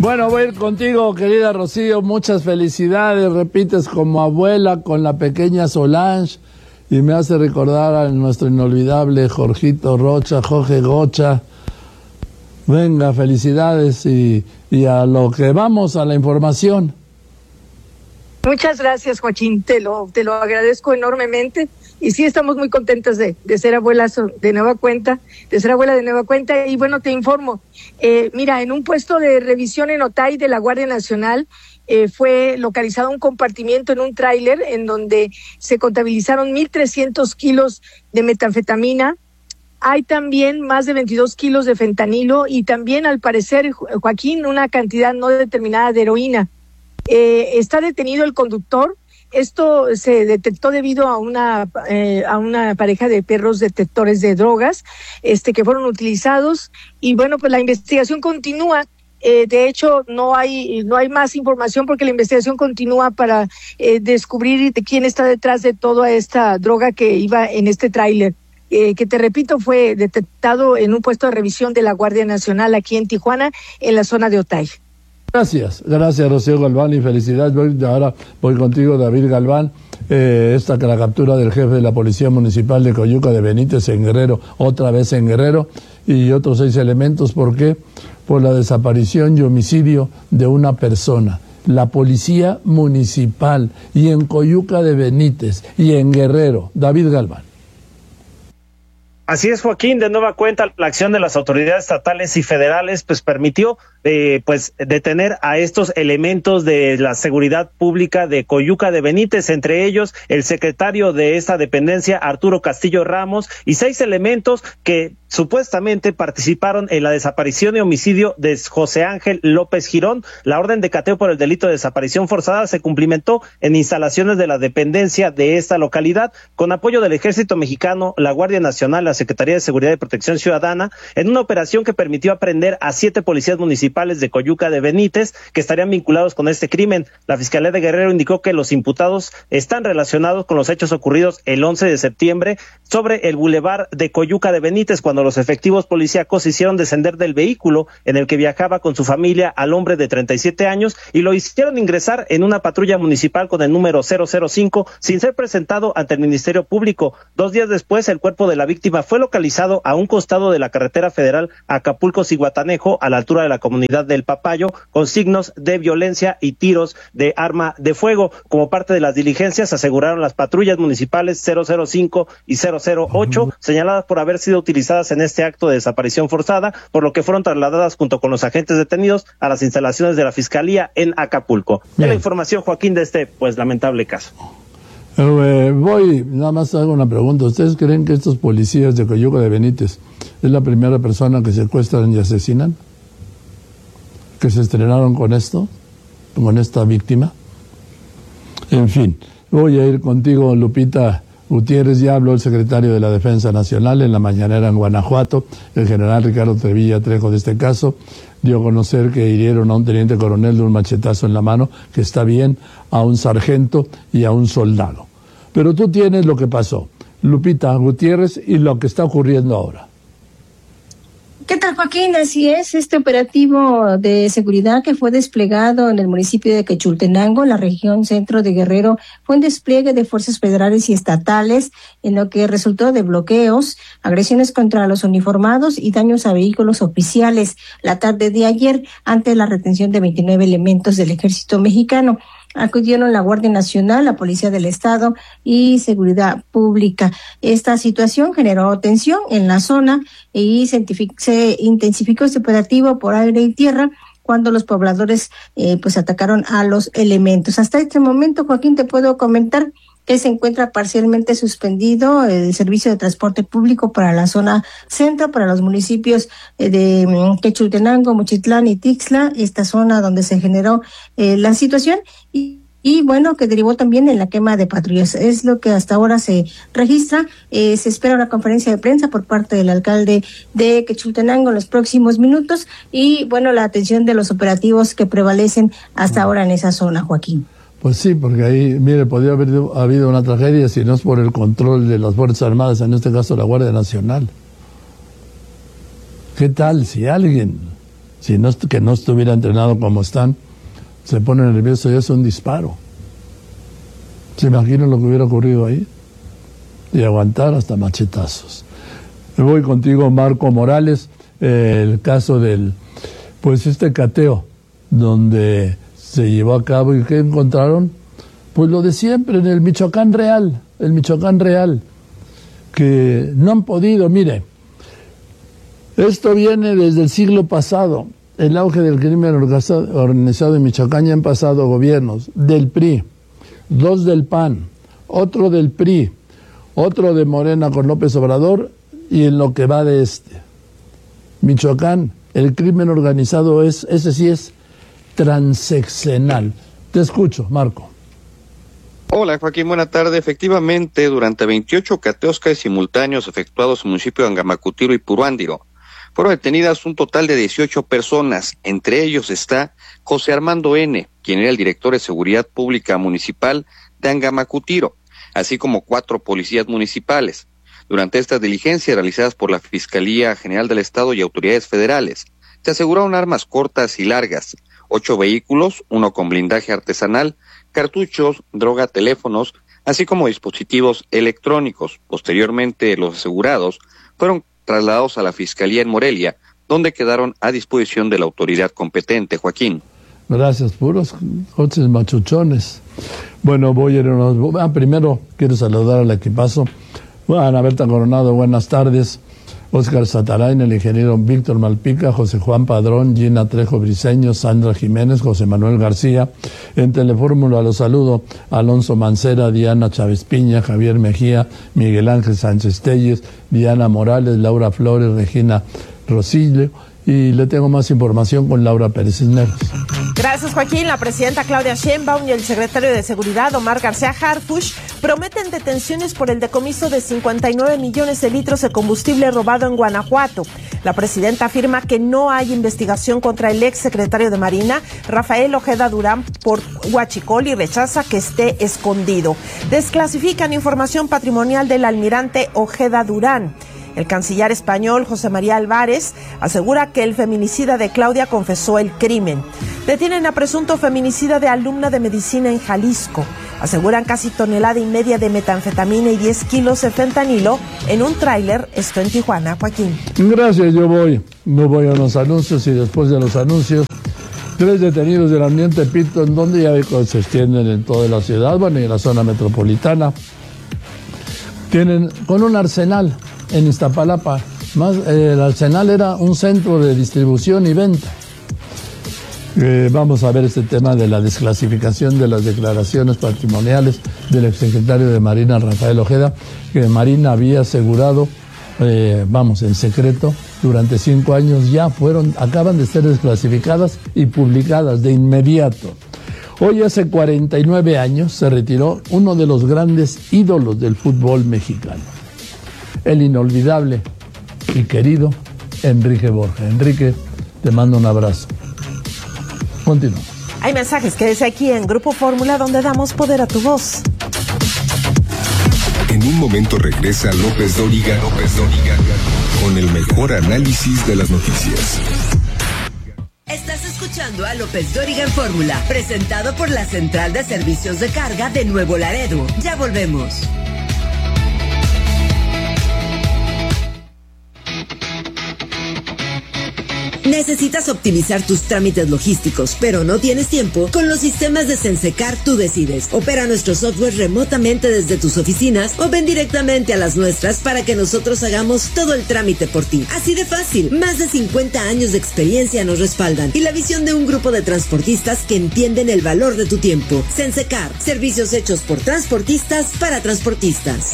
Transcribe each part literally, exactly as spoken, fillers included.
Bueno, voy a ir contigo, querida Rocío. Muchas felicidades. Repites como abuela con la pequeña Solange y me hace recordar a nuestro inolvidable Jorgito Rocha, Jorge Gocha. Venga, felicidades y, y a lo que vamos, a la información. Muchas gracias, Joaquín, te lo, te lo agradezco enormemente. Y sí, estamos muy contentas de, de ser abuelas de nueva cuenta, de ser abuela de nueva cuenta. Y bueno, te informo, eh, mira, en un puesto de revisión en Otay de la Guardia Nacional eh, fue localizado un compartimiento en un tráiler en donde se contabilizaron mil trescientos kilos de metanfetamina. Hay también más de veintidós kilos de fentanilo y también, al parecer, Joaquín, una cantidad no determinada de heroína. Eh, está detenido el conductor. Esto se detectó debido a una eh, a una pareja de perros detectores de drogas este que fueron utilizados y bueno, pues la investigación continúa. Eh, de hecho, no hay no hay más información porque la investigación continúa para eh, descubrir de quién está detrás de toda esta droga que iba en este tráiler. Eh, que te repito, fue detectado en un puesto de revisión de la Guardia Nacional aquí en Tijuana, en la zona de Otay. Gracias, gracias Rocío Galván y felicidades. Voy, ahora voy contigo, David Galván. Eh, esta que la captura del jefe de la Policía Municipal de Coyuca de Benítez en Guerrero, otra vez en Guerrero, y otros seis elementos. ¿Por qué? Por la desaparición y homicidio de una persona. La Policía Municipal y en Coyuca de Benítez y en Guerrero. David Galván. Así es, Joaquín, de nueva cuenta la acción de las autoridades estatales y federales pues permitió eh, pues detener a estos elementos de la seguridad pública de Coyuca de Benítez, entre ellos el secretario de esta dependencia, Arturo Castillo Ramos, y seis elementos que supuestamente participaron en la desaparición y homicidio de José Ángel López Girón. La orden de cateo por el delito de desaparición forzada se cumplimentó en instalaciones de la dependencia de esta localidad, con apoyo del Ejército Mexicano, la Guardia Nacional, la Secretaría de Seguridad y Protección Ciudadana, en una operación que permitió aprehender a siete policías municipales de Coyuca de Benítez que estarían vinculados con este crimen. La Fiscalía de Guerrero indicó que los imputados están relacionados con los hechos ocurridos el once de septiembre sobre el bulevar de Coyuca de Benítez, cuando los efectivos policíacos hicieron descender del vehículo en el que viajaba con su familia al hombre de treinta y siete años y lo hicieron ingresar en una patrulla municipal con el número cero cero cinco sin ser presentado ante el Ministerio Público. Dos días después, el cuerpo de la víctima fue localizado a un costado de la carretera federal Acapulco-Zihuatanejo, a la altura de la comunidad del Papayo, con signos de violencia y tiros de arma de fuego. Como parte de las diligencias, aseguraron las patrullas municipales cero cero cinco y cero cero ocho, señaladas por haber sido utilizadas en este acto de desaparición forzada, por lo que fueron trasladadas junto con los agentes detenidos a las instalaciones de la Fiscalía en Acapulco. Es la información, Joaquín, de este pues lamentable caso. Eh, voy, nada más hago una pregunta. ¿Ustedes creen que estos policías de Coyuca de Benítez es la primera persona que secuestran y asesinan? ¿Que se estrenaron con esto? ¿Con esta víctima? En fin, voy a ir contigo, Lupita Gutiérrez. Ya habló el secretario de la Defensa Nacional en la mañanera en Guanajuato, el general Ricardo Trevilla Trejo, de este caso. Dio a conocer que hirieron a un teniente coronel de un machetazo en la mano, que está bien, a un sargento y a un soldado. Pero tú tienes lo que pasó, Lupita Gutiérrez, y lo que está ocurriendo ahora. ¿Qué tal, Joaquín? Así es, este operativo de seguridad que fue desplegado en el municipio de Quechultenango, en la región centro de Guerrero, fue un despliegue de fuerzas federales y estatales, en lo que resultó de bloqueos, agresiones contra los uniformados y daños a vehículos oficiales la tarde de ayer, ante la retención de veintinueve elementos del Ejército Mexicano. Acudieron la Guardia Nacional, la Policía del Estado y Seguridad Pública. Esta situación generó tensión en la zona y se intensificó este operativo por aire y tierra cuando los pobladores eh, pues atacaron a los elementos. Hasta este momento, Joaquín, te puedo comentar que se encuentra parcialmente suspendido el servicio de transporte público para la zona centro, para los municipios de Quechultenango, Mochitlán y Tixla, esta zona donde se generó eh, la situación y Y bueno, que derivó también en la quema de patrullas. Es lo que hasta ahora se registra. Eh, se espera una conferencia de prensa por parte del alcalde de Quechultenango en los próximos minutos. Y bueno, la atención de los operativos que prevalecen hasta ahora en esa zona, Joaquín. Pues sí, porque ahí, mire, podría haber habido una tragedia si no es por el control de las Fuerzas Armadas, en este caso la Guardia Nacional. ¿Qué tal si alguien si no, que no estuviera entrenado como están, se pone nervioso y es un disparo. ¿Se imaginan lo que hubiera ocurrido ahí? Y aguantar hasta machetazos. Me voy contigo, Marco Morales, eh, el caso del, pues este cateo, donde se llevó a cabo y ¿qué encontraron? Pues lo de siempre, en el Michoacán real, el Michoacán real, que no han podido, mire, esto viene desde el siglo pasado, el auge del crimen organizado en Michoacán, ya han pasado gobiernos del P R I, dos del P A N, otro del P R I, otro de Morena con López Obrador, y en lo que va de este. Michoacán, el crimen organizado es, ese sí es transeccional. Te escucho, Marco. Hola Joaquín, buena tarde. Efectivamente, durante veintiocho cateos casi simultáneos efectuados en el municipio de Angamacutiro y Puruándiro, fueron detenidas un total de dieciocho personas. Entre ellos está José Armando N., quien era el director de Seguridad Pública Municipal de Angamacutiro, así como cuatro policías municipales. Durante estas diligencias realizadas por la Fiscalía General del Estado y autoridades federales, se aseguraron armas cortas y largas, ocho vehículos, uno con blindaje artesanal, cartuchos, droga, teléfonos, así como dispositivos electrónicos. Posteriormente, los asegurados fueron trasladados a la Fiscalía en Morelia, donde quedaron a disposición de la autoridad competente. Joaquín. Gracias, puros coches machuchones. Bueno, voy a ir unos... ah, primero quiero saludar al equipazo. Bueno, Ana Berta Coronado, buenas tardes. Óscar Satarain, el ingeniero Víctor Malpica, José Juan Padrón, Gina Trejo Briceño, Sandra Jiménez, José Manuel García. En Telefórmula los saludo Alonso Mancera, Diana Chávez Piña, Javier Mejía, Miguel Ángel Sánchez Telles, Diana Morales, Laura Flores, Regina Rosillo. Y le tengo más información con Laura Pérez Cisneros. Gracias, Joaquín. La presidenta Claudia Sheinbaum y el secretario de Seguridad, Omar García Harfuch, prometen detenciones por el decomiso de cincuenta y nueve millones de litros de combustible robado en Guanajuato. La presidenta afirma que no hay investigación contra el ex secretario de Marina, Rafael Ojeda Durán, por huachicol y rechaza que esté escondido. Desclasifican información patrimonial del almirante Ojeda Durán. El canciller español José María Álvarez asegura que el feminicida de Claudia confesó el crimen. Detienen a presunto feminicida de alumna de medicina en Jalisco. Aseguran casi tonelada y media de metanfetamina y diez kilos de fentanilo en un tráiler, esto en Tijuana. Joaquín. Gracias, yo voy. No voy a los anuncios y después de los anuncios, tres detenidos del ambiente Pito, en donde ya se extienden en toda la ciudad, bueno, y en la zona metropolitana. Tienen con un arsenal en Iztapalapa. Más, eh, el arsenal era un centro de distribución y venta. Eh, vamos a ver este tema de la desclasificación de las declaraciones patrimoniales del exsecretario de Marina, Rafael Ojeda, que Marina había asegurado, eh, vamos, en secreto, durante cinco años ya fueron, acaban de ser desclasificadas y publicadas de inmediato. Hoy hace cuarenta y nueve años se retiró uno de los grandes ídolos del fútbol mexicano, el inolvidable y querido Enrique Borja. Enrique, te mando un abrazo. Continuamos. Hay mensajes, quédese aquí en Grupo Fórmula, donde damos poder a tu voz. En un momento regresa López Dóriga, López Dóriga, con el mejor análisis de las noticias. Estás escuchando a López Dóriga en Fórmula, presentado por la Central de Servicios de Carga de Nuevo Laredo. Ya volvemos. ¿Necesitas optimizar tus trámites logísticos, pero no tienes tiempo? Con los sistemas de Sensecar tú decides. Opera nuestro software remotamente desde tus oficinas o ven directamente a las nuestras para que nosotros hagamos todo el trámite por ti. Así de fácil. Más de cincuenta años de experiencia nos respaldan y la visión de un grupo de transportistas que entienden el valor de tu tiempo. Sensecar, servicios hechos por transportistas para transportistas.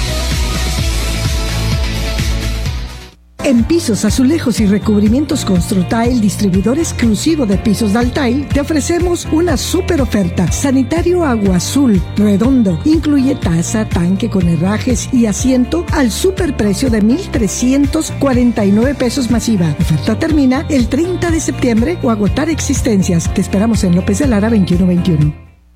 En Pisos, Azulejos y Recubrimientos Construtail, distribuidor exclusivo de pisos Daltail, te ofrecemos una super oferta. Sanitario Agua Azul, redondo, incluye taza, tanque con herrajes y asiento al superprecio de mil trescientos cuarenta y nueve pesos masiva. Oferta termina el treinta de septiembre o agotar existencias. Te esperamos en López de Lara veintiuno veintiuno.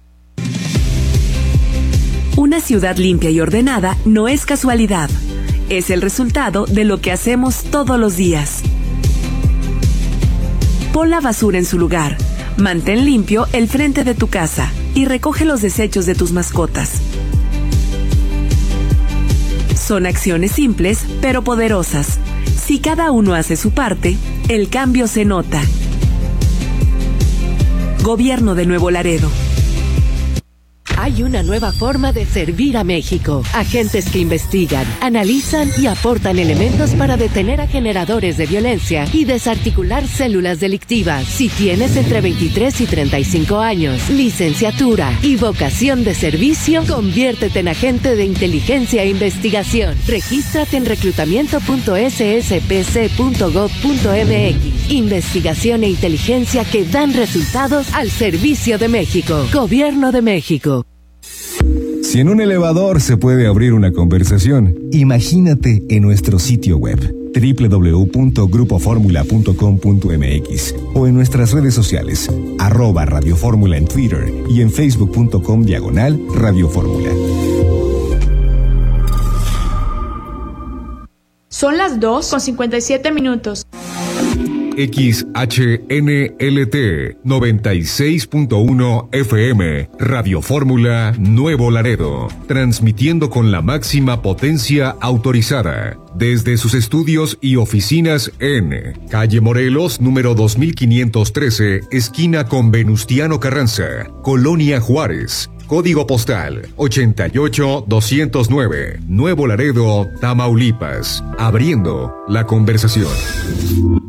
Una ciudad limpia y ordenada no es casualidad. Es el resultado de lo que hacemos todos los días. Pon la basura en su lugar. Mantén limpio el frente de tu casa y recoge los desechos de tus mascotas. Son acciones simples, pero poderosas. Si cada uno hace su parte, el cambio se nota. Gobierno de Nuevo Laredo. Hay una nueva forma de servir a México. Agentes que investigan, analizan y aportan elementos para detener a generadores de violencia y desarticular células delictivas. Si tienes entre veintitrés y treinta y cinco años, licenciatura y vocación de servicio, conviértete en agente de inteligencia e investigación. Regístrate en reclutamiento punto s s p c punto gov punto m x. Investigación e inteligencia que dan resultados al servicio de México. Gobierno de México. Si en un elevador se puede abrir una conversación, imagínate en nuestro sitio web doble u doble u doble u punto grupo fórmula punto com punto m x o en nuestras redes sociales arroba Radio Fórmula en Twitter y en facebook punto com diagonal Radio Fórmula. Son las dos con cincuenta y siete minutos. X H N L T noventa y seis punto uno F M, Radio Fórmula Nuevo Laredo, transmitiendo con la máxima potencia autorizada desde sus estudios y oficinas en Calle Morelos, número dos mil quinientos trece, esquina con Venustiano Carranza, Colonia Juárez. Código postal ochenta y ocho doscientos nueve, Nuevo Laredo, Tamaulipas. Abriendo la conversación.